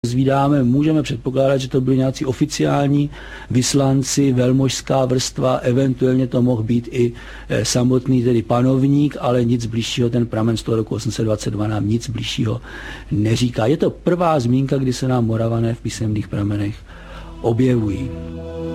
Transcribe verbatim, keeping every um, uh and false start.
Zvídáme, můžeme předpokládat, že to byli nějací oficiální vyslanci, velmožská vrstva, eventuálně to mohl být i samotný tedy panovník, ale nic bližšího, ten pramen z toho roku osm set dvacet dva nám nic bližšího neříká. Je to prvá zmínka, kdy se nám Moravané v písemných pramenech objevují.